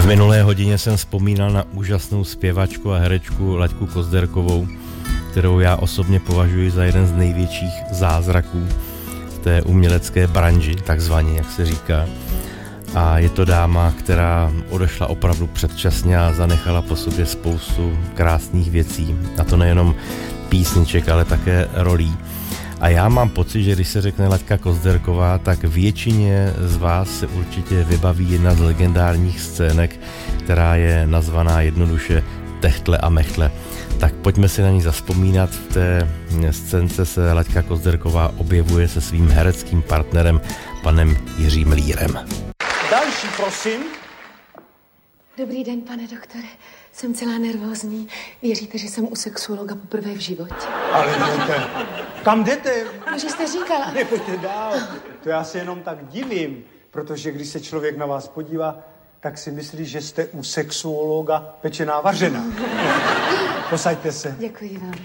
minulé hodině jsem vzpomínal na úžasnou zpěvačku a herečku Laďku Kozderkovou, kterou já osobně považuji za jeden z největších zázraků v té umělecké branži, takzvaně, jak se říká. A je to dáma, která odešla opravdu předčasně a zanechala po sobě spoustu krásných věcí. A to nejenom písniček, ale také rolí. A já mám pocit, že když se řekne Laďka Kozderková, tak většině z vás se určitě vybaví jedna z legendárních scének, která je nazvaná jednoduše Techtle a Mechtle. Tak pojďme si na ní zavzpomínat. V té scénce se Laďka Kozderková objevuje se svým hereckým partnerem, panem Jiřím Lírem. Další, prosím. Dobrý den, pane doktore. Jsem celá nervózní. Věříte, že jsem u sexuologa poprvé v životě? Ale jdete. Kam jdete? No, že jste říkala. Nepojďte dál. To já se jenom tak divím, protože když se člověk na vás podívá, tak si myslí, že jste u sexuologa pečená vařená. Posaďte se. Děkuji vám.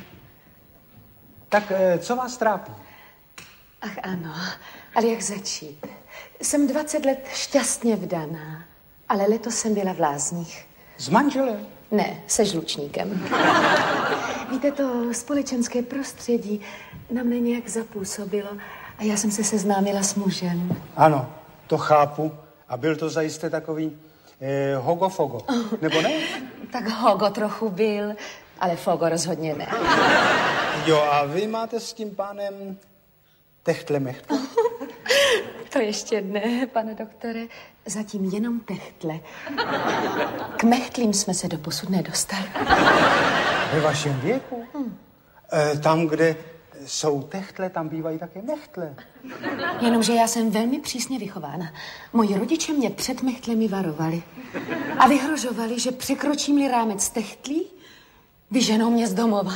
Tak co vás trápí? Ach ano, ale jak začít? Jsem 20 let šťastně vdaná, ale letos jsem byla v lázních. S manželem? Ne, se žlučníkem. Víte, to společenské prostředí na mě nějak zapůsobilo a já jsem se seznámila s mužem. Ano, to chápu. A byl to zajisté takový hogo-fogo, nebo ne? Tak hogo trochu byl, ale fogo rozhodně ne. Jo, a vy máte s tím pánem techtle-mechtle? To ještě ne, pane doktore. Zatím jenom techtle. K mechtlím jsme se doposud nedostali. Ve vašem věku? Tam, kde jsou techtle, tam bývají také mechtle. Jenomže já jsem velmi přísně vychována. Moji rodiče mě před mechtlemi varovali. A vyhrožovali, že překročím-li rámec techtlí, vyženou mě z domova.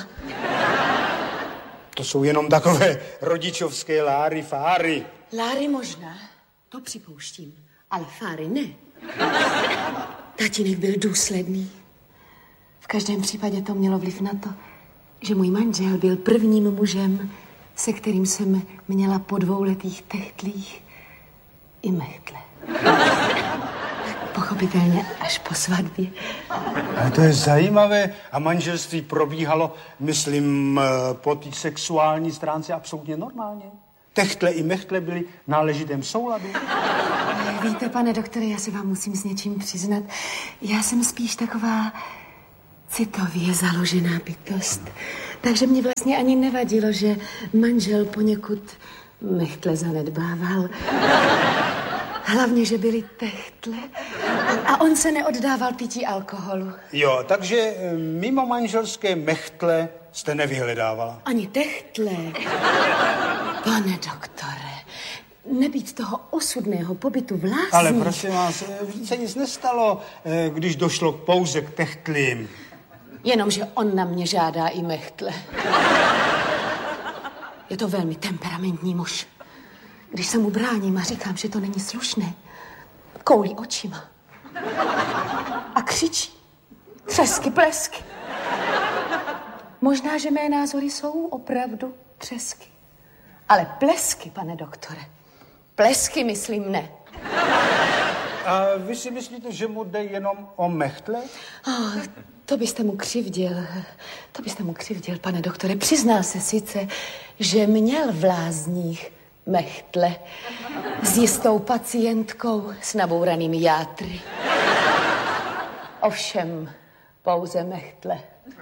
To jsou jenom takové rodičovské láry, fáry. Láry možná, to připouštím, ale fáry ne. Tatínek byl důsledný. V každém případě to mělo vliv na to, že můj manžel byl prvním mužem, se kterým jsem měla po 2letých techtlích i mechtle. Pochopitelně až po svatbě. Ale to je zajímavé. A manželství probíhalo, myslím, po té sexuální stránce absolutně normálně. Techtle i mechtle byly v náležitém souladu. Víte, pane doktore, já se vám musím s něčím přiznat. Já jsem spíš taková citově založená bytost. Takže mě vlastně ani nevadilo, že manžel poněkud mechtle zanedbával. Hlavně, že byly techtle a on se neoddával pití alkoholu. Jo, takže mimo manželské mechtle jste nevyhledávala. Ani techtle. Pane doktore, nebýt toho osudného pobytu v lázních. Ale prosím vás, se nic nestalo, když došlo pouze k techtlím. Jenomže on na mě žádá i mechtle. Je to velmi temperamentní muž. Když se mu bráním a říkám, že to není slušné, koulí očima. A křičí. Třesky, plesky. Možná, že mé názory jsou opravdu třesky. Ale plesky, pane doktore. Plesky, myslím, ne. A vy si myslíte, že mu jde jenom o mechtle? To byste mu křivděl. To byste mu křivděl, pane doktore. Přiznal se sice, že měl v lázních mechtle s jistou pacientkou s nabouranými játry. Ovšem pouze mechtle.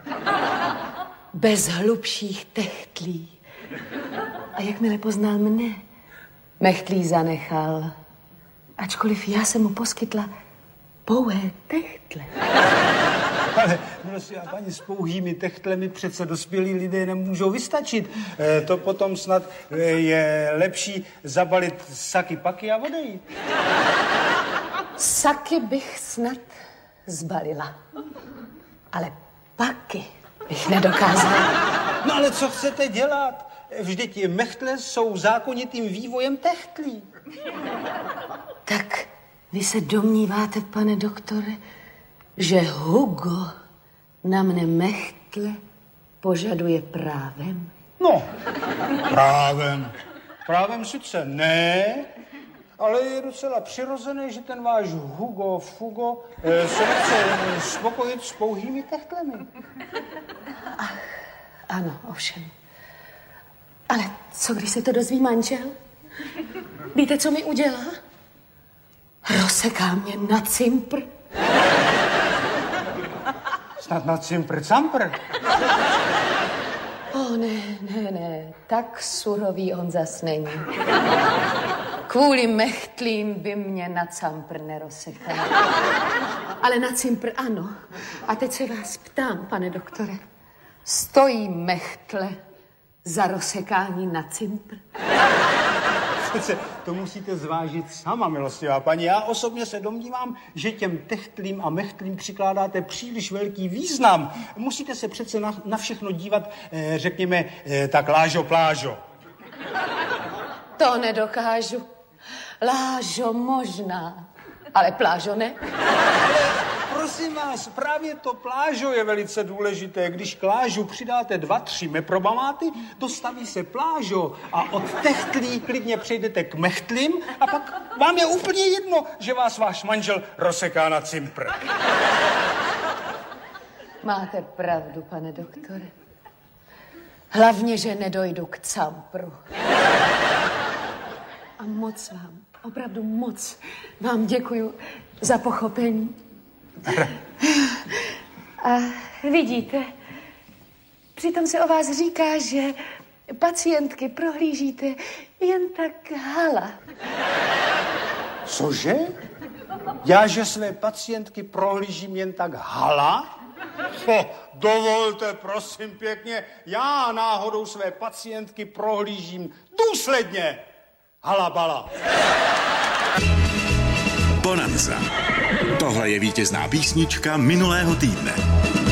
Bez hlubších techtlí. A jakmile poznal mne, mechtlí zanechal. Ačkoliv já jsem mu poskytla pouhé techtle. Ale prosím, a paní, s pouhými techtlemi přece dospělí lidé nemůžou vystačit. To potom snad je lepší zabalit saky, paky a odejít. Saky bych snad zbalila, ale paky bych nedokázala. No ale co chcete dělat? Vždyť mechtle jsou zákonitým vývojem techtlí. Tak vy se domníváte, pane doktore, že Hugo na mne mechtle požaduje právem? No, právem. Právem sice ne, Ale je docela přirozené, že ten váš Hugo Fugo se nechce spokojit s pouhými techtlemi. Ach, ano, ovšem. Ale co, když se to dozví manžel? Víte, co mi udělá? Rozseká mě na cimpr. Snad na cimpr-campr. Ne, tak surový on zas není. Kvůli mechtlím by mě na campr nerozsekal. Ale na cimpr ano. A teď se vás ptám, pane doktore. Stojí mechtle za rozsekání na cimpr? Přece to musíte zvážit sama, milostivá paní. Já osobně se domnívám, že těm techtlím a mechtlím přikládáte příliš velký význam. Musíte se přece na všechno dívat, řekněme, tak lážo plážo. To nedokážu. Lážo možná, ale plážo ne. Prosím vás, právě to plážo je velice důležité. Když k lážu přidáte 2-3 meprobamáty, dostaví se plážo a od techtlí klidně přejdete k mechtlím a pak vám je úplně jedno, že vás váš manžel rozseká na cimpr. Máte pravdu, pane doktore. Hlavně, že nedojdu k campru. A moc vám, opravdu moc vám děkuju za pochopení. A vidíte, přitom se o vás říká, že pacientky prohlížíte jen tak hala. Cože? Já, že své pacientky prohlížím jen tak hala? Dovolte, prosím pěkně, já náhodou své pacientky prohlížím důsledně. Halabala. Bonanza. Tohle je vítězná písnička minulého týdne.